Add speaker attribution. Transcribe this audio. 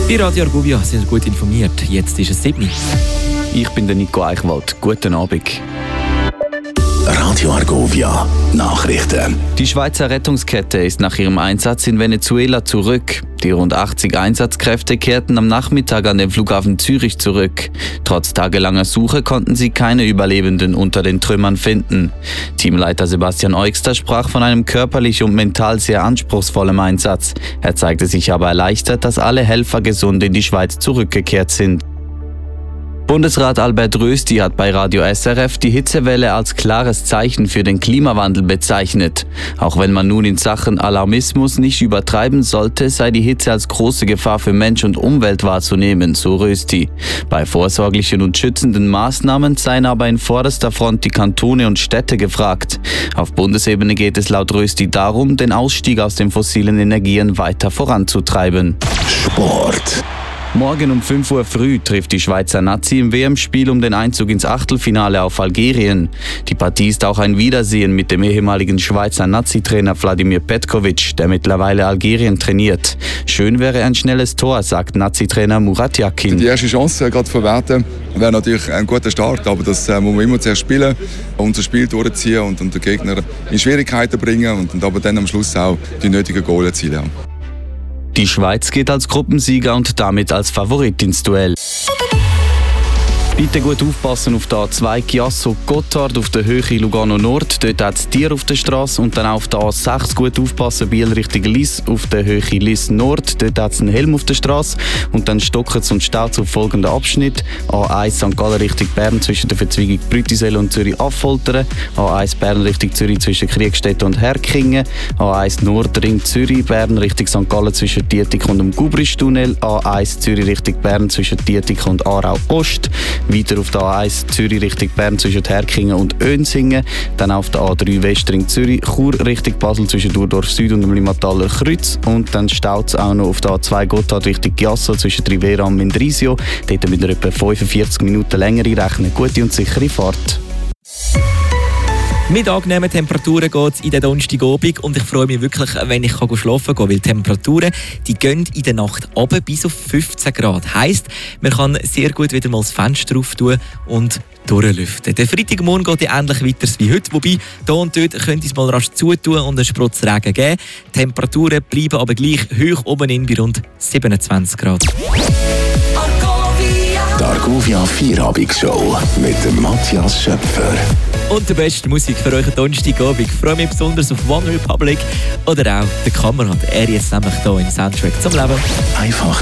Speaker 1: Bei Radio Argovia sind wir gut informiert. Jetzt ist es 7 Uhr.
Speaker 2: Ich bin der Nico Eichwald. Guten Abend.
Speaker 3: Radio Argovia Nachrichten.
Speaker 2: Die Schweizer Rettungskette ist nach ihrem Einsatz in Venezuela zurück. Die rund 80 Einsatzkräfte kehrten am Nachmittag an den Flughafen Zürich zurück. Trotz tagelanger Suche konnten sie keine Überlebenden unter den Trümmern finden. Teamleiter Sebastian Eugster sprach von einem körperlich und mental sehr anspruchsvollen Einsatz. Er zeigte sich aber erleichtert, dass alle Helfer gesund in die Schweiz zurückgekehrt sind. Bundesrat Albert Rösti hat bei Radio SRF die Hitzewelle als klares Zeichen für den Klimawandel bezeichnet. Auch wenn man nun in Sachen Alarmismus nicht übertreiben sollte, sei die Hitze als große Gefahr für Mensch und Umwelt wahrzunehmen, so Rösti. Bei vorsorglichen und schützenden Maßnahmen seien aber in vorderster Front die Kantone und Städte gefragt. Auf Bundesebene geht es laut Rösti darum, den Ausstieg aus den fossilen Energien weiter voranzutreiben.
Speaker 3: Sport.
Speaker 2: Morgen um 5 Uhr früh trifft die Schweizer Nazi im WM-Spiel um den Einzug ins Achtelfinale auf Algerien. Die Partie ist auch ein Wiedersehen mit dem ehemaligen Schweizer Nazi-Trainer Vladimir Petkovic, der mittlerweile Algerien trainiert. Schön wäre ein schnelles Tor, sagt Nazi-Trainer Murat Yakin.
Speaker 4: Die erste Chance gerade verwerten wäre natürlich ein guter Start, aber das muss man immer zuerst spielen, unser Spiel durchziehen und den Gegner in Schwierigkeiten bringen und aber dann am Schluss auch die nötigen Goal erzielen.
Speaker 2: Die Schweiz geht als Gruppensieger und damit als Favorit ins Duell. Bitte gut aufpassen auf der A2 Chiasso-Gotthard auf der Höhe Lugano Nord. Dort hat es Tier auf der Straße. Und dann auf der A6 gut aufpassen, Biel Richtung Liss auf der Höhe Liss Nord. Dort hat es einen Helm auf der Straße. Und dann stocken es und staut auf folgenden Abschnitt. A1 St. Gallen Richtung Bern zwischen der Verzweigung Brütisel und Zürich-Affoltern. A1 Bern Richtung Zürich zwischen Kriegstedt und Herkingen. A1 Nordring Zürich Bern Richtung St. Gallen zwischen Dietik und dem Gubristunnel. A1 Zürich Richtung Bern zwischen Dietik und Aarau Ost. Weiter auf der A1 Zürich Richtung Bern zwischen Herkingen und Önsingen. Dann auf der A3 Westring Zürich, Chur Richtung Basel zwischen Durdorf Süd und dem Limmataler Kreuz. Und dann staut es auch noch auf der A2 Gotthard Richtung Chiasso zwischen Rivera und Mendrisio. Dort mit etwa 45 Minuten länger rechnen. Gute und sichere Fahrt.
Speaker 1: Mit angenehmen Temperaturen geht es in den Donnerstagabend und ich freue mich wirklich, wenn ich schlafen kann, weil die Temperaturen die gehen in der Nacht runter bis auf 15 Grad. Heisst, man kann sehr gut wieder mal das Fenster drauf tun und durchlüften. Der Freitagmorgen geht ja ähnlich weiter wie heute, wobei hier und dort könnte es mal rasch zutun und einen Sprutz Regen geben. Die Temperaturen bleiben aber gleich hoch oben bei rund 27 Grad.
Speaker 3: Die Argovia Feierabend-Show mit dem Matthias Schöpfer.
Speaker 1: Und die beste Musik für euch Donnerstagabend. Ich freue mich besonders auf One Republic oder auch der Kamerad. Er ist nämlich hier im Soundtrack zum Leben.
Speaker 3: Einfach